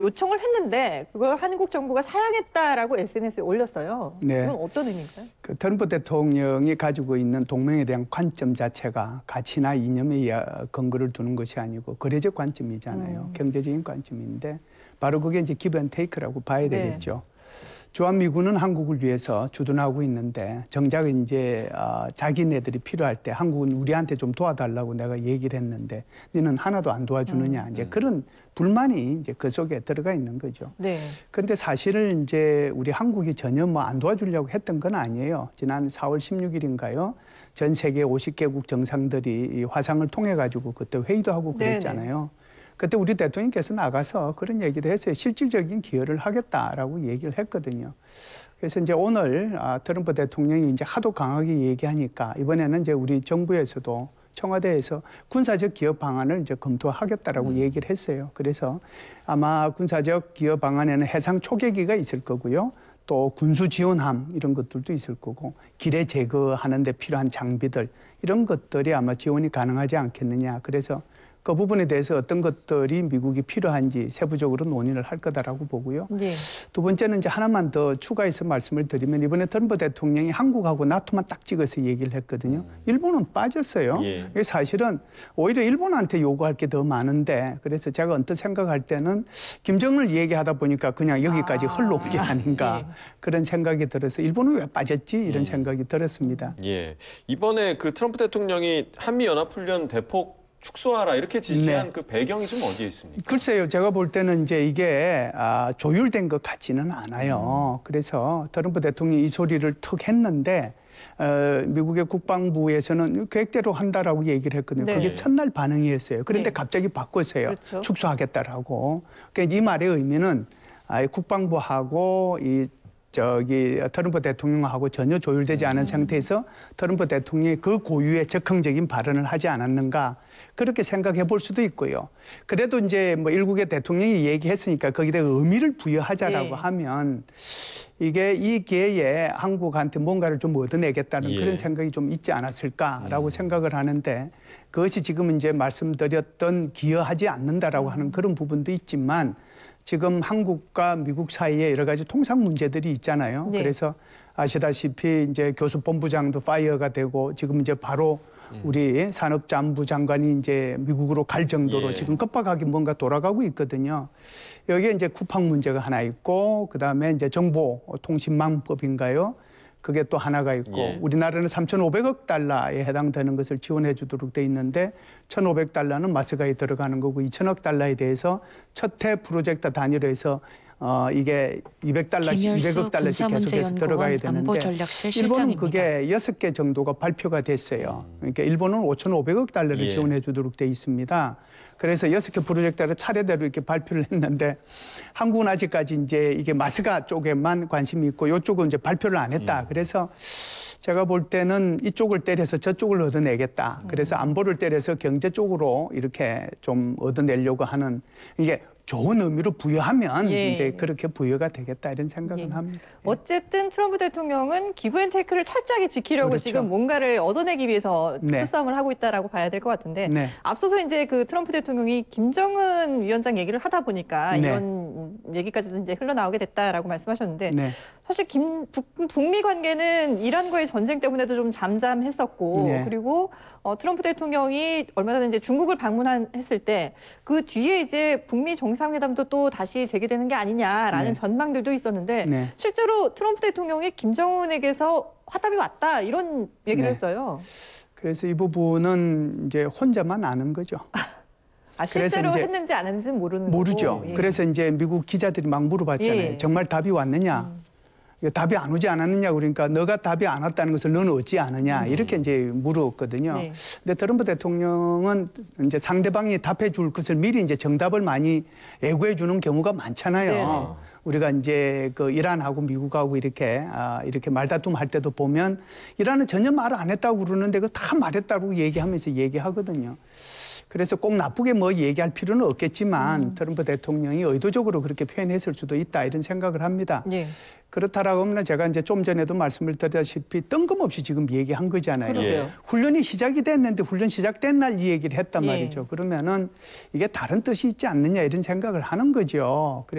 요청을 했는데 그걸 한국 정부가 사양했다라고 SNS에 올렸어요. 네. 이건 어떤 의미인가요? 그 트럼프 대통령이 가지고 있는 동맹에 대한 관점 자체가 가치나 이념에 근거를 두는 것이 아니고 거래적 관점이잖아요. 경제적인 관점인데 바로 그게 이제 기브 앤 테이크라고 봐야 되겠죠. 주한미군은 한국을 위해서 주둔하고 있는데 정작 이제 자기네들이 필요할 때 한국은 우리한테 좀 도와달라고 내가 얘기를 했는데 너는 하나도 안 도와주느냐 이제 그런 불만이 이제 그 속에 들어가 있는 거죠. 네. 그런데 사실은 이제 우리 한국이 전혀 뭐 안 도와주려고 했던 건 아니에요. 지난 4월 16일인가요? 전 세계 50개국 정상들이 이 화상을 통해 가지고 그때 회의도 하고 그랬잖아요. 그때 우리 대통령께서 나가서 그런 얘기도 했어요. 실질적인 기여를 하겠다라고 얘기를 했거든요. 그래서 이제 오늘 트럼프 대통령이 이제 하도 강하게 얘기하니까 이번에는 이제 우리 정부에서도 청와대에서 군사적 기여 방안을 이제 검토하겠다라고 얘기를 했어요. 그래서 아마 군사적 기여 방안에는 해상 초계기가 있을 거고요. 또 군수 지원함 이런 것들도 있을 거고 기뢰 제거하는 데 필요한 장비들 이런 것들이 아마 지원이 가능하지 않겠느냐. 그래서 그 부분에 대해서 어떤 것들이 미국이 필요한지 세부적으로 논의를 할 거다라고 보고요. 네. 두 번째는 이제 하나만 더 추가해서 말씀을 드리면 이번에 트럼프 대통령이 한국하고 나토만 딱 찍어서 얘기를 했거든요. 일본은 빠졌어요. 이게 사실은 오히려 일본한테 요구할 게 더 많은데 그래서 제가 언뜻 생각할 때는 김정은을 얘기하다 보니까 그냥 여기까지 흘러온 게 아닌가 그런 생각이 들어서 일본은 왜 빠졌지 이런 생각이 들었습니다. 예. 이번에 그 트럼프 대통령이 한미연합훈련 대폭 축소하라 이렇게 지시한 그 배경이 좀 어디에 있습니까? 글쎄요. 제가 볼 때는 이제 이게 조율된 것 같지는 않아요. 그래서 트럼프 대통령이 이 소리를 턱 했는데 미국의 국방부에서는 계획대로 한다라고 얘기를 했거든요. 그게 첫날 반응이었어요. 그런데 갑자기 바꿨어요. 그렇죠. 축소하겠다라고. 그러니까 이 말의 의미는 국방부하고 트럼프 대통령하고 전혀 조율되지 않은 상태에서 트럼프 대통령이 그 고유의 적극적인 발언을 하지 않았는가 그렇게 생각해 볼 수도 있고요. 그래도 이제 뭐 일국의 대통령이 얘기했으니까 거기다 의미를 부여하자라고 하면 이게 이 기회에 한국한테 뭔가를 좀 얻어내겠다는 그런 생각이 좀 있지 않았을까라고 생각을 하는데 그것이 지금 이제 말씀드렸던 기여하지 않는다라고 하는 그런 부분도 있지만 지금 한국과 미국 사이에 여러 가지 통상 문제들이 있잖아요. 그래서 아시다시피 이제 교수본부장도 파이어가 되고 지금 이제 바로 우리 산업자원부 장관이 이제 미국으로 갈 정도로 지금 급박하게 뭔가 돌아가고 있거든요. 여기에 이제 쿠팡 문제가 하나 있고 그다음에 이제 정보통신망법인가요? 그게 또 하나가 있고 우리나라는 3,500억 달러에 해당되는 것을 지원해 주도록 돼 있는데 1,500달러는 마스가에 들어가는 거고 2,000억 달러에 대해서 첫 해 프로젝트 단위로 해서 이게 200달러씩, 200억 달러씩 계속해서 들어가야 되는데 일본은 그게 6개 정도가 발표가 됐어요. 그러니까 일본은 5,500억 달러를 지원해 주도록 돼 있습니다. 그래서 6개 프로젝트를 차례대로 이렇게 발표를 했는데 한국은 아직까지 이제 이게 마스가 쪽에만 관심이 있고 이쪽은 이제 발표를 안 했다. 그래서 제가 볼 때는 이쪽을 때려서 저쪽을 얻어내겠다. 그래서 안보를 때려서 경제 쪽으로 이렇게 좀 얻어내려고 하는 이게 좋은 의미로 부여하면 이제 그렇게 부여가 되겠다 이런 생각은 합니다. 어쨌든 트럼프 대통령은 기브앤테이크를 철저하게 지키려고 지금 뭔가를 얻어내기 위해서 수싸움을 하고 있다라고 봐야 될 것 같은데 앞서서 이제 그 트럼프 대통령이 김정은 위원장 얘기를 하다 보니까 이런 얘기까지도 이제 흘러나오게 됐다라고 말씀하셨는데 사실 북미 관계는 이란과의 전쟁 때문에도 좀 잠잠했었고 그리고 트럼프 대통령이 얼마 전에 이제 중국을 방문했을 때 그 뒤에 이제 북미 정상회담도 또 다시 재개되는 게 아니냐라는 전망들도 있었는데 실제로 트럼프 대통령이 김정은에게서 화답이 왔다 이런 얘기를 했어요. 그래서 이 부분은 이제 혼자만 아는 거죠. 실제로 했는지 안 했는지는 모르죠. 거고. 그래서 이제 미국 기자들이 막 물어봤잖아요. 정말 답이 왔느냐? 답이 안 오지 않았느냐 그러니까 너가 답이 안 왔다는 것을 너는 어찌 아느냐 이렇게 이제 물었거든요. 근데 트럼프 대통령은 이제 상대방이 답해 줄 것을 미리 이제 정답을 많이 예고해 주는 경우가 많잖아요. 우리가 이제 그 이란하고 미국하고 이렇게 말다툼 할 때도 보면 이란은 전혀 말 안 했다고 그러는데 그 다 말했다고 얘기하면서 얘기하거든요. 그래서 꼭 나쁘게 뭐 얘기할 필요는 없겠지만 트럼프 대통령이 의도적으로 그렇게 표현했을 수도 있다 이런 생각을 합니다. 예. 그렇다라고 하면 제가 이제 좀 전에도 말씀을 드렸다시피 뜬금없이 지금 얘기한 거잖아요. 그러게요. 훈련이 시작이 됐는데 훈련 시작된 날 이 얘기를 했단 말이죠. 그러면은 이게 다른 뜻이 있지 않느냐 이런 생각을 하는 거죠.